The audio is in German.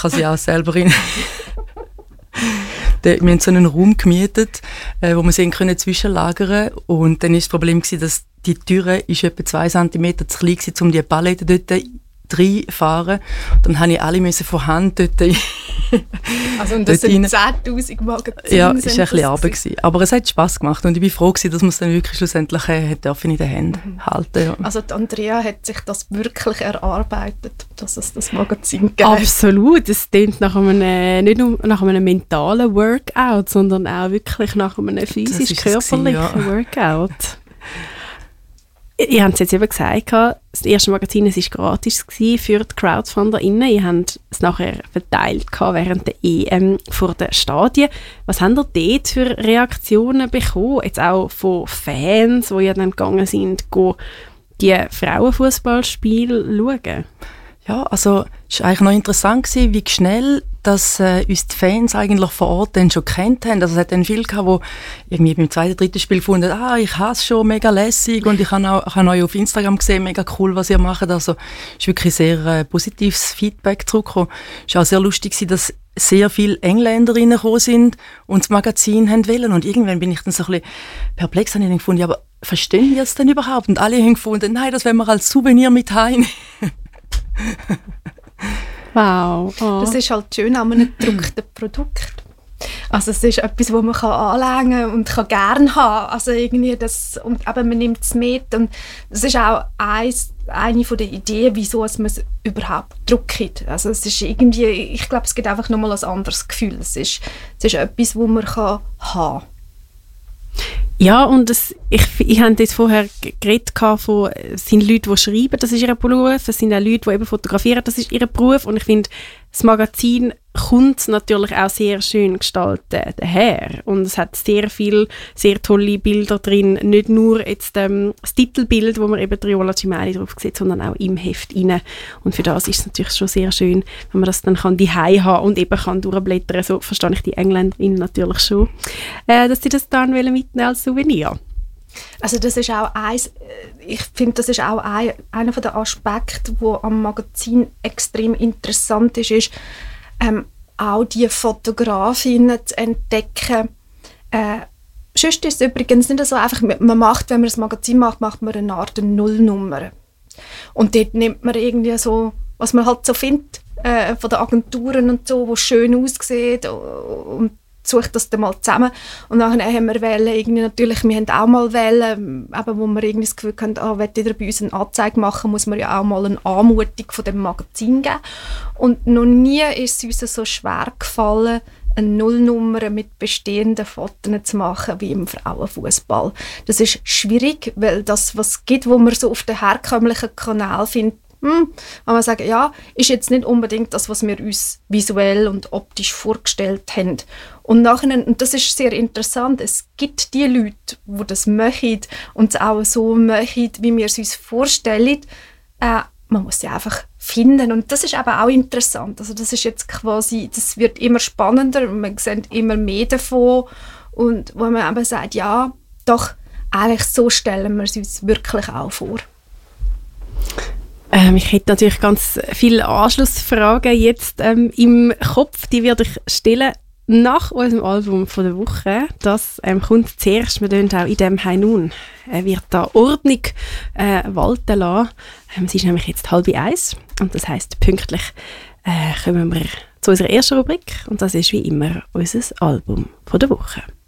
ich habe sie auch selber wir haben so einen Raum gemietet, wo wir sie können zwischenlagern, und dann war das Problem, dass die Türe ist etwa 2 cm zu klein war, um die Paletten dort reinfahren. Dann musste ich alle von Hand dort also und das sind 10'000 Magazine. Ja, es war ein bisschen Arbeit gewesen. Aber es hat Spass gemacht und ich bin froh gewesen, dass wir es dann wirklich schlussendlich in den Händen halten. Ja. Also die Andrea hat sich das wirklich erarbeitet, dass es das Magazin gibt. Absolut, es klingt nach einem, nicht nur nach einem mentalen Workout, sondern auch wirklich nach einem physisch-körperlichen Workout. Ihr habt es jetzt eben gesagt, das erste Magazin war gratis für die CrowdfunderInnen. Ihr habt es nachher verteilt während der EM vor den Stadien. Was habt ihr dort für Reaktionen bekommen? Jetzt auch von Fans, die ja dann gegangen sind, die Frauenfußballspiele schauen? Ja, also es war eigentlich noch interessant gewesen, wie schnell dass uns die Fans eigentlich vor Ort dann schon kennt haben. Also es hat dann viele gehabt, die irgendwie beim 2., 3. Spiel gefunden, ich hasse schon, mega lässig, und ich habe euch auf Instagram gesehen, mega cool, was ihr macht. Also es ist wirklich sehr positives Feedback zurückgekommen. Es war auch sehr lustig, dass sehr viele Engländer reingekommen sind und das Magazin haben wollen. Und irgendwann bin ich dann so ein bisschen perplex und habe gefunden, ja, aber verstehen wir es denn überhaupt? Und alle haben gefunden, nein, das wollen wir als Souvenir mit heim. Wow. Oh. Das ist halt schön an einem gedruckten Produkt. Also es ist etwas, was man anlängen und kann gerne haben. Also irgendwie das, und eben man nimmt es mit. Und das ist auch eine von den Ideen, wieso man es überhaupt druckt. Also es ist irgendwie, ich glaube, es gibt einfach nochmal ein anderes Gefühl. Es ist etwas, das man haben kann. Ja, und ich habe jetzt vorher geredet von, es sind Leute, die schreiben, das ist ihr Beruf, es sind auch Leute, die eben fotografieren, das ist ihr Beruf, und ich finde, das Magazin kommt natürlich auch sehr schön gestaltet daher, und es hat sehr viele, sehr tolle Bilder drin, nicht nur jetzt das Titelbild, wo man eben Riola Cimeli drauf sieht, sondern auch im Heft rein, und für das ist es natürlich schon sehr schön, wenn man das dann daheim haben und eben kann durchblättern, so verstehe ich die Engländerinnen natürlich schon, dass sie das dann mitnehmen als Souvenir. Also das ist auch ich finde, das ist auch einer der Aspekte, wo am Magazin extrem interessant ist auch die Fotografinnen zu entdecken. Sonst ist es übrigens nicht so einfach, man macht, wenn man ein Magazin macht man eine Art Nullnummer. Und dort nimmt man irgendwie so, was man halt so findet, von den Agenturen und so, wo schön aussieht, und sucht das dann mal zusammen. Und dann haben wir wir haben auch mal Wellen, wo wir irgendwie das Gefühl haben, wenn ihr bei uns eine Anzeige machen, muss man ja auch mal eine Anmutung von dem Magazin geben. Und noch nie ist es uns so schwer gefallen, eine Nullnummer mit bestehenden Fotos zu machen wie im Frauenfußball. Das ist schwierig, weil das, was es gibt, wo man so auf den herkömmlichen Kanal findet, wenn man sagt, ja, ist jetzt nicht unbedingt das, was wir uns visuell und optisch vorgestellt haben. Und nachher, und das ist sehr interessant, es gibt die Leute, die das möchten und es auch so möchten, wie wir es uns vorstellen. Man muss sie einfach finden, und das ist eben auch interessant. Also das ist jetzt quasi, das wird immer spannender und man sieht immer mehr davon, und wo man eben sagt, ja, doch, eigentlich so stellen wir es uns wirklich auch vor. Ich hätte natürlich ganz viele Anschlussfragen jetzt im Kopf, die werde ich stellen nach unserem Album von der Woche. Das kommt zuerst, wir tun auch in dem Hainun, wird da Ordnung walten lassen. Es ist nämlich jetzt 12:30 und das heisst, pünktlich kommen wir zu unserer ersten Rubrik, und das ist wie immer unser Album von der Woche.